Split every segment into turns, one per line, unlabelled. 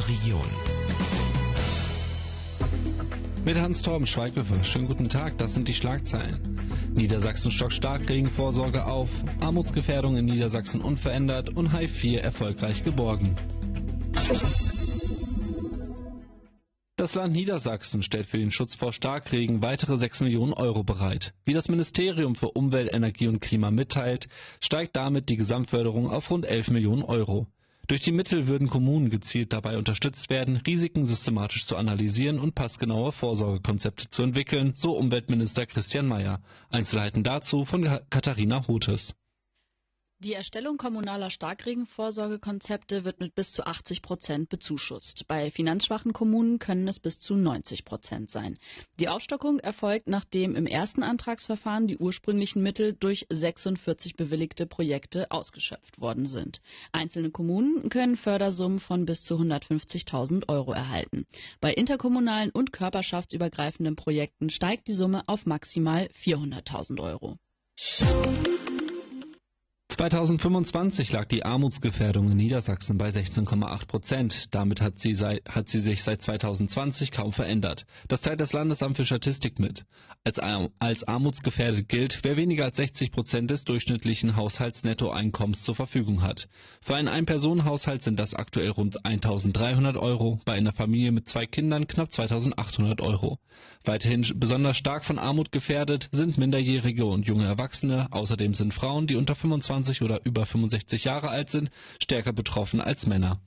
Region.
Mit Hans-Torben Schweighöfer. Schönen guten Tag, das sind die Schlagzeilen. Niedersachsen stockt stark, Regenvorsorge auf, Armutsgefährdung in Niedersachsen unverändert und Hai-4 erfolgreich geborgen. Das Land Niedersachsen stellt für den Schutz vor Starkregen weitere 6 Millionen Euro bereit. Wie das Ministerium für Umwelt, Energie und Klima mitteilt, steigt damit die Gesamtförderung auf rund 11 Millionen Euro. Durch die Mittel würden Kommunen gezielt dabei unterstützt werden, Risiken systematisch zu analysieren und passgenaue Vorsorgekonzepte zu entwickeln, so Umweltminister Christian Mayer. Einzelheiten dazu von Katharina Hutes.
Die Erstellung kommunaler Starkregenvorsorgekonzepte wird mit bis zu 80% bezuschusst. Bei finanzschwachen Kommunen können es bis zu 90% sein. Die Aufstockung erfolgt, nachdem im ersten Antragsverfahren die ursprünglichen Mittel durch 46 bewilligte Projekte ausgeschöpft worden sind. Einzelne Kommunen können Fördersummen von bis zu 150.000 Euro erhalten. Bei interkommunalen und körperschaftsübergreifenden Projekten steigt die Summe auf maximal 400.000 Euro.
2025 lag die Armutsgefährdung in Niedersachsen bei 16,8%. Damit hat sie sich seit 2020 kaum verändert. Das teilt das Landesamt für Statistik mit. Als armutsgefährdet gilt, wer weniger als 60% des durchschnittlichen Haushaltsnettoeinkommens zur Verfügung hat. Für einen Ein-Personen-Haushalt sind das aktuell rund 1.300 Euro, bei einer Familie mit 2 Kindern knapp 2.800 Euro. Weiterhin besonders stark von Armut gefährdet sind Minderjährige und junge Erwachsene. Außerdem sind Frauen, die unter 25 oder über 65 Jahre alt sind, stärker betroffen als Männer.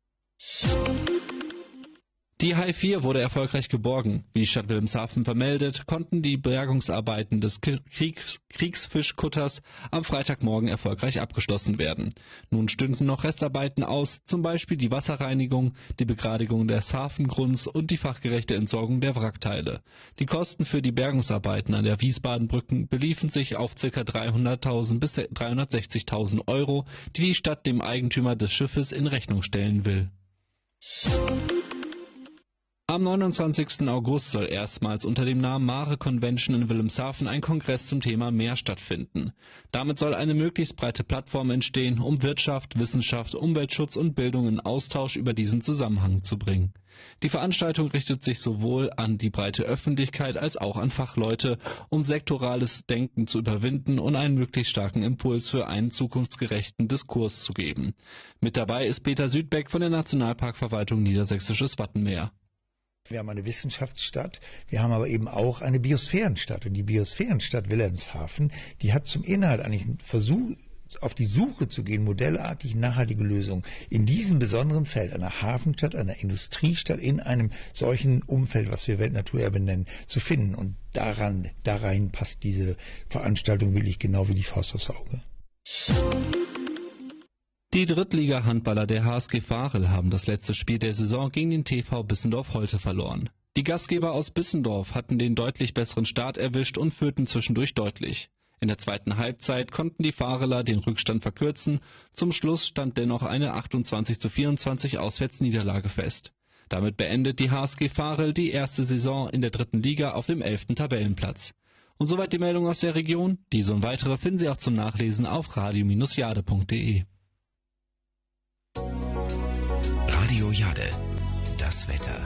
Die Hai-4 wurde erfolgreich geborgen. Wie die Stadt Wilhelmshaven vermeldet, konnten die Bergungsarbeiten des Kriegsfischkutters am Freitagmorgen erfolgreich abgeschlossen werden. Nun stünden noch Restarbeiten aus, zum Beispiel die Wasserreinigung, die Begradigung des Hafengrunds und die fachgerechte Entsorgung der Wrackteile. Die Kosten für die Bergungsarbeiten an der Wiesbadenbrücke beliefen sich auf ca. 300.000 bis 360.000 Euro, die die Stadt dem Eigentümer des Schiffes in Rechnung stellen will. Am 29. August soll erstmals unter dem Namen Mare Convention in Wilhelmshaven ein Kongress zum Thema Meer stattfinden. Damit soll eine möglichst breite Plattform entstehen, um Wirtschaft, Wissenschaft, Umweltschutz und Bildung in Austausch über diesen Zusammenhang zu bringen. Die Veranstaltung richtet sich sowohl an die breite Öffentlichkeit als auch an Fachleute, um sektorales Denken zu überwinden und einen möglichst starken Impuls für einen zukunftsgerechten Diskurs zu geben. Mit dabei ist Peter Südbeck von der Nationalparkverwaltung Niedersächsisches Wattenmeer.
Wir haben eine Wissenschaftsstadt, wir haben aber eben auch eine Biosphärenstadt. Und die Biosphärenstadt Wilhelmshaven, die hat zum Inhalt eigentlich einen Versuch, auf die Suche zu gehen, modellartig nachhaltige Lösungen in diesem besonderen Feld, einer Hafenstadt, einer Industriestadt, in einem solchen Umfeld, was wir Weltnaturerbe nennen, zu finden. Und darein passt diese Veranstaltung wirklich genau wie die Faust aufs Auge.
Die Drittliga-Handballer der HSG Varel haben das letzte Spiel der Saison gegen den TV Bissendorf heute verloren. Die Gastgeber aus Bissendorf hatten den deutlich besseren Start erwischt und führten zwischendurch deutlich. In der zweiten Halbzeit konnten die Vareler den Rückstand verkürzen. Zum Schluss stand dennoch eine 28:24 Auswärtsniederlage fest. Damit beendet die HSG Varel die erste Saison in der dritten Liga auf dem 11. Tabellenplatz. Und soweit die Meldung aus der Region. Diese und weitere finden Sie auch zum Nachlesen auf radio-jade.de.
Radio Jade, das Wetter.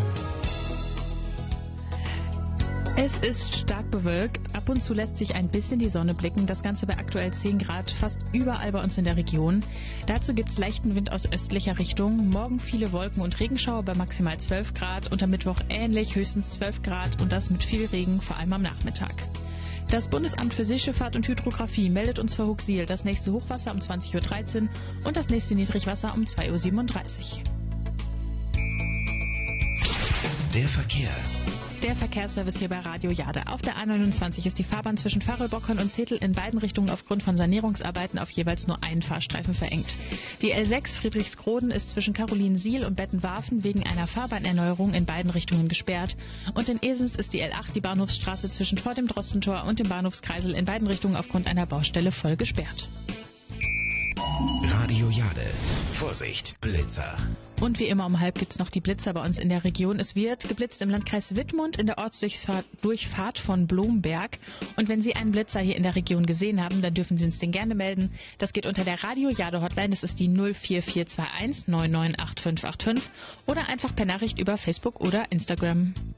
Es ist stark bewölkt, ab und zu lässt sich ein bisschen die Sonne blicken, das Ganze bei aktuell 10 Grad, fast überall bei uns in der Region. Dazu gibt es leichten Wind aus östlicher Richtung, morgen viele Wolken und Regenschauer bei maximal 12 Grad und am Mittwoch ähnlich, höchstens 12 Grad und das mit viel Regen, vor allem am Nachmittag. Das Bundesamt für Seeschifffahrt und Hydrographie meldet uns für Huxil das nächste Hochwasser um 20:13 Uhr und das nächste Niedrigwasser um 2:37 Uhr.
Der Verkehr.
Der Verkehrsservice hier bei Radio Jade. Auf der A29 ist die Fahrbahn zwischen Farelbockern und Zetel in beiden Richtungen aufgrund von Sanierungsarbeiten auf jeweils nur einen Fahrstreifen verengt. Die L6 Friedrichskroden ist zwischen Carolinensiel und Bettenwarfen wegen einer Fahrbahnerneuerung in beiden Richtungen gesperrt. Und in Esens ist die L8, die Bahnhofsstraße zwischen vor dem Drostentor und dem Bahnhofskreisel in beiden Richtungen aufgrund einer Baustelle voll gesperrt.
Radio Jade. Vorsicht, Blitzer.
Und wie immer um 12:30 gibt's noch die Blitzer bei uns in der Region. Es wird geblitzt im Landkreis Wittmund in der Ortsdurchfahrt von Blomberg. Und wenn Sie einen Blitzer hier in der Region gesehen haben, dann dürfen Sie uns den gerne melden. Das geht unter der Radio Jade Hotline. Das ist die 04421 998585 oder einfach per Nachricht über Facebook oder Instagram.